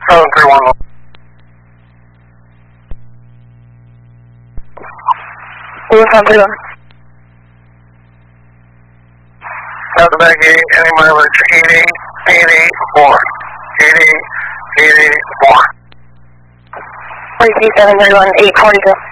731. 731. Delta back 8, any mileage 8084. 8084. 4731, 842.